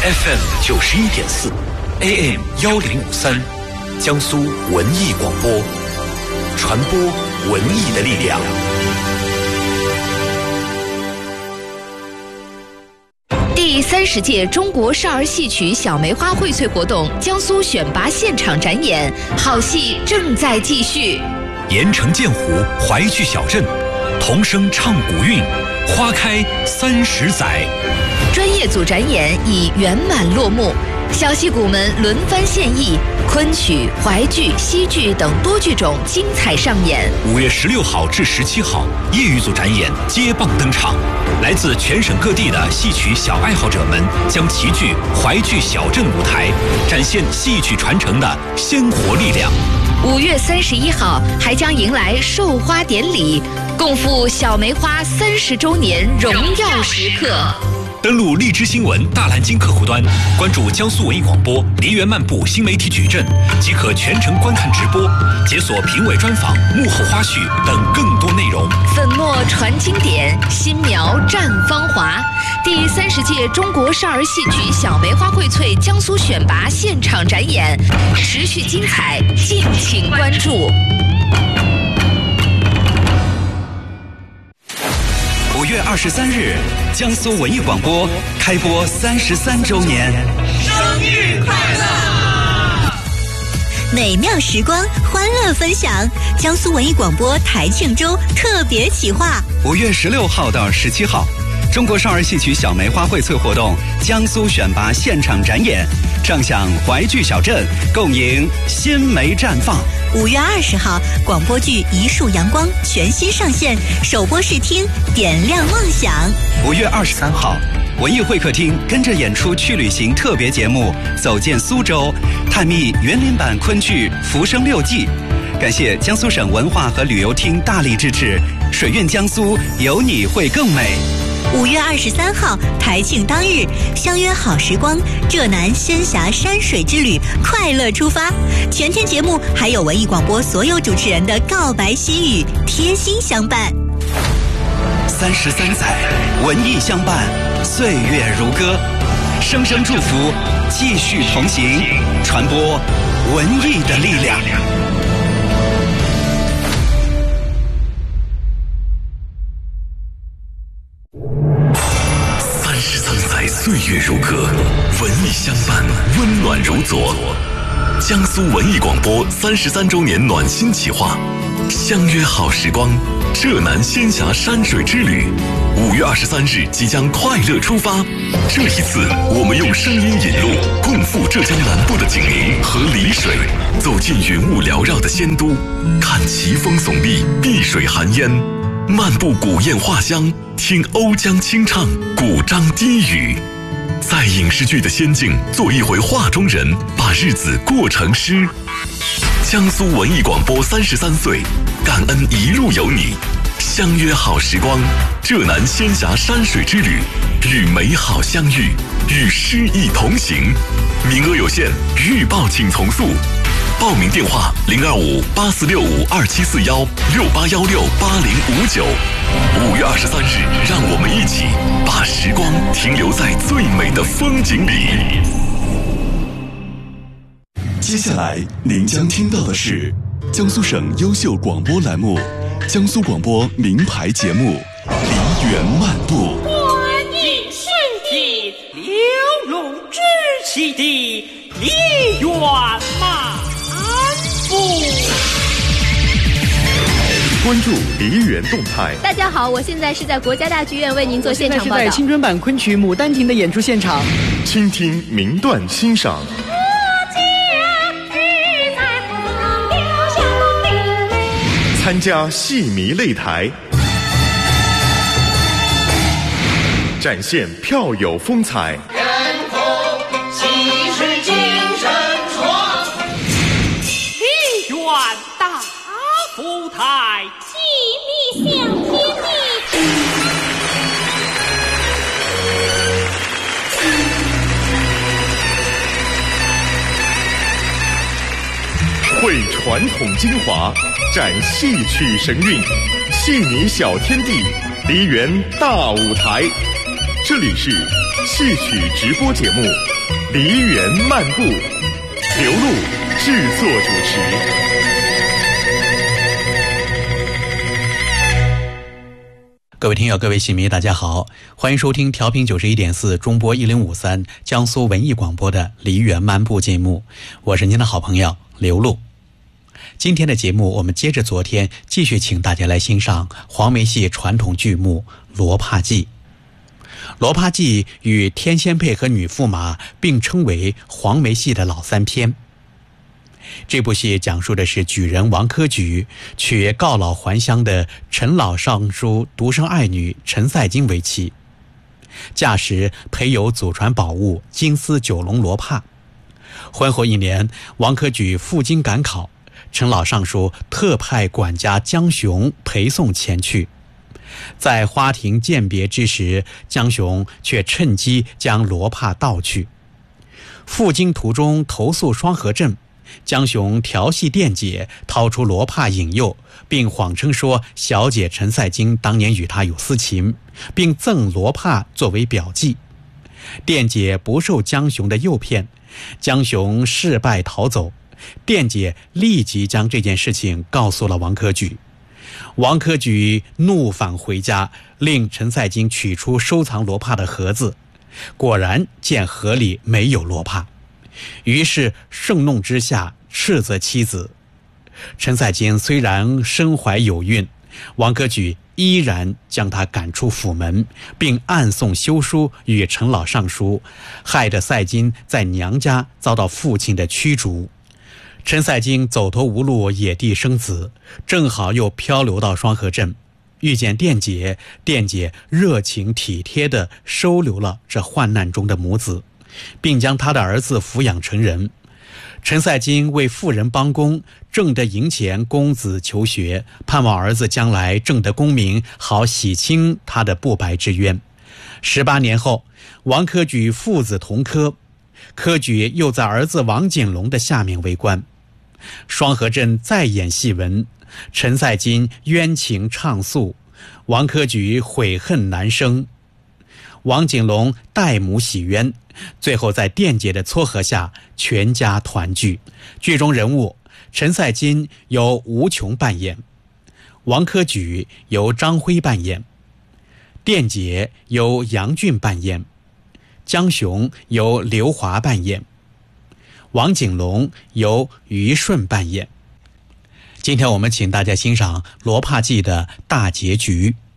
FM 91.4 AM 1053，江苏文艺广播，传播文艺的力量。 第30届中国少儿戏曲小梅花荟萃活动江苏选拔现场展演，好戏正在继续。 盐城剑湖淮剧小镇，童声唱古韵，花开30载。 专业组展演已圆满落幕，小戏骨们轮番献艺，昆曲、淮剧、戏剧等多剧种精彩上演。 5月16号至17号，业余组展演接棒登场，来自全省各地的戏曲小爱好者们将齐聚淮剧小镇舞台，展现戏曲传承的鲜活力量。 5月31号还将迎来授花典礼，共赴小梅花30周年荣耀时刻。 登录荔枝新闻大蓝鲸客户端，关注江苏文艺广播梨园漫步新媒体矩阵，即可全程观看直播，解锁评委专访、幕后花絮等更多内容。 粉墨传经典，新苗绽芳华。第30届中国少儿戏曲小梅花荟萃江苏选拔现场展演持续精彩，敬请关注。 5月23日，江苏文艺广播开播33周年， 生日快乐！ 美妙时光，欢乐分享。江苏文艺广播台庆周特别企划 ，5月16号到17号，中国少儿戏曲小梅花荟萃活动江苏选拔现场展演，畅享淮剧小镇，共迎新梅绽放。 5月20号，广播剧《一束阳光》全新上线，首播试听，点亮梦想。 5月23号，文艺会客厅跟着演出去旅行特别节目走进苏州，探秘园林版昆剧《浮生六记》。感谢江苏省文化和旅游厅大力支持，水韵江苏，有你会更美。 5月23号，台庆当日，相约好时光，浙南仙峡山水之旅，快乐出发。全天节目还有文艺广播所有主持人的告白喜语，贴心相伴。 33载，文艺相伴，岁月如歌，声声祝福，继续同行，传播文艺的力量。 岁月如歌，文艺相伴，温暖如昨。江苏文艺广播33周年暖心企划，相约好时光，浙南仙峡山水之旅，5月23日即将快乐出发。这一次，我们用声音引路，共赴浙江南部的景宁和丽水，走进云雾缭绕的仙都，看奇峰耸立，碧水含烟，漫步古砚画香，听瓯江清唱，古章低语。在影视剧的仙境做一回画中人，把日子过成诗。江苏文艺广播33岁，感恩一路有你，相约好时光，浙南仙峡山水之旅，与美好相遇，与诗意同行。名额有限，预报请从速。报名电话025-8465-2741-6816-8059。5月23日，让我们一起把时光停留在最美的风景里。 接下来您将听到的是江苏省优秀广播栏目，江苏广播名牌节目《梨园漫步》。 观影盛体，流龙之气的梨园漫步。 关注梨园动态。 大家好，我现在是在国家大剧院为您做现场报道。 现在是在青春版昆曲《牡丹亭》的演出现场， 倾听名段欣赏。参加戏迷擂台，展现票友风采。 人同戏水精神爽，梨园大舞台， 戏迷向天地。 汇传统精华，展戏曲神韵，戏迷小天地，梨园大舞台。这里是戏曲直播节目《 梨园漫步，刘璐制作主持。 各位听友，各位戏迷，大家好，欢迎收听调频91.4中波1053江苏文艺广播的梨园漫步节目，我是您的好朋友刘璐。今天的节目我们接着昨天继续请大家来欣赏黄梅戏传统剧目《罗帕记》。罗帕记与天仙配和女驸马并称为黄梅戏的老三篇。这部戏讲述的是举人王科举娶告老还乡的陈老尚书独生爱女陈赛金为妻，嫁时陪有祖传宝物金丝九龙罗帕。婚后1年，王科举赴京赶考，陈老尚书特派管家江雄陪送前去。在花亭饯别之时，江雄却趁机将罗帕盗去。赴京途中投宿双河镇，江雄调戏店姐，掏出罗帕引诱，并谎称说小姐陈赛金当年与他有私情，并赠罗帕作为表记。店姐不受江雄的诱骗，江雄事败逃走，店姐立即将这件事情告诉了王科举。王科举怒返回家，令陈赛金取出收藏罗帕的盒子，果然见盒里没有罗帕，于是盛怒之下斥责妻子。陈赛金虽然身怀有孕，王科举依然将他赶出府门，并暗送休书与陈老上书，害得赛金在娘家遭到父亲的驱逐。陈赛金走投无路，野地生子，正好又漂流到双河镇，遇见店姐，店姐热情体贴地收留了这患难中的母子，并将他的儿子抚养成人。陈赛金为富人帮工，挣得银钱供子求学，盼望儿子将来挣得功名，好洗清他的不白之冤。18年后，王科举父子同科，科举又在儿子王景龙的下面为官。双河镇再演戏文，陈赛金冤情畅诉，王科举悔恨难生，王景龙代母洗冤，最后在店姐的撮合下全家团聚。剧中人物陈赛金由吴琼扮演，王科举由张辉扮演，店姐由杨俊扮演，江雄由刘华扮演，王景龙由于顺扮演。今天我们请大家欣赏《罗帕记》的大结局。